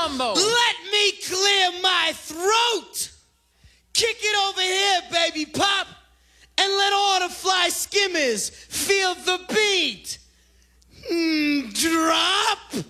mambo. Let me clear my throat. Kick it over here, baby pop. And let all the fly skimmers feel the beat.